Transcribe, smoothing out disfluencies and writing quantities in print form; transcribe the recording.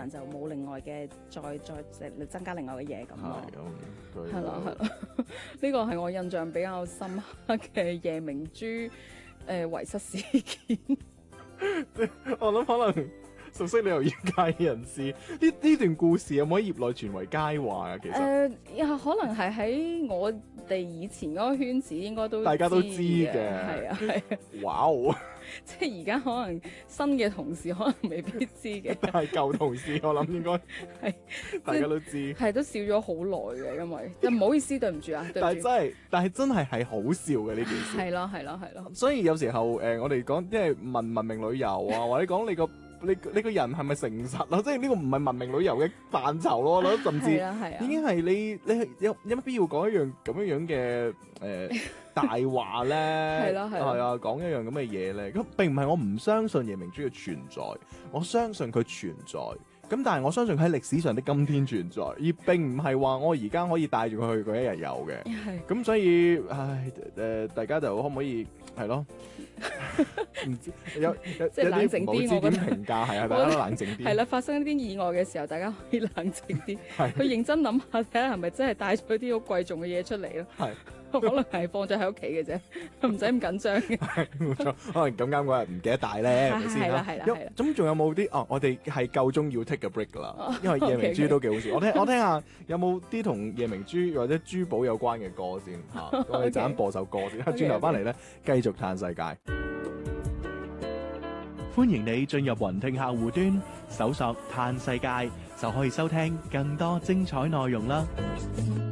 飯就冇另外嘅再增加另外嘅嘢咁咯。 係咯，呢個係我印象比較深刻嘅夜明珠遺失事件。 我諗可能熟悉旅遊業界人士，呢段故事有冇喺業內傳為佳話啊？其實可能係喺我哋以前嗰個圈子應該都大家都知嘅， 係啊， 哇哦！ 即係而家可能新嘅同事可能未必知嘅， 但係舊同事我諗應該係大家都知， 係都笑咗好耐嘅，因為唔好意思，對唔住啊，對唔住。 但係真係好笑嘅呢件事。 係咯。 所以有時候我哋講即係文明旅遊啊，或者講你個人係咪誠實咯？即係呢個唔係文明旅遊嘅範疇咯，我覺得甚至已經係你有乜必要講一樣咁樣嘅大話咧？係啊，講一樣咁嘅嘢咧。咁並唔係我唔相信夜明珠嘅存在，我相信佢存在。咁但係我相信佢喺歷史上的今天存在，而並唔係話我而家可以帶住佢去嗰一日有嘅。咁所以大家就可唔可以係咯？唔知有即係冷靜啲， 我覺得點評價係啊，大家都冷靜啲。 係啦，發生一啲意外嘅時候，大家可以冷靜啲，去認真諗下，睇下係咪真係帶咗啲好貴重嘅嘢出嚟咯。係。可能係放咗喺屋企嘅啫，唔使咁緊張嘅。 冇錯，可能咁啱嗰日唔記得帶咧，係咪先？ 係啦。 咁仲有冇啲我哋係夠鐘要 take a break 㗎啦，因為夜明珠都幾好笑。我聽下有冇啲同夜明珠或者珠寶有關嘅歌先嚇，我哋陣間播首歌先。轉頭翻嚟咧，繼續嘆世界。歡迎你進入雲聽客戶端，搜索嘆世界就可以收聽更多精彩內容啦。